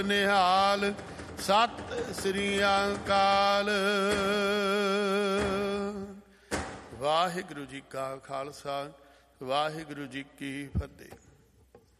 ਨਿਹਾਲ ਸਤਿ ਸ੍ਰੀ ਅਕਾਲ। ਵਾਹਿਗੁਰੂ ਜੀ ਕਾ ਖਾਲਸਾ, ਵਾਹਿਗੁਰੂ ਜੀ ਕੀ ਫਤਿਹ।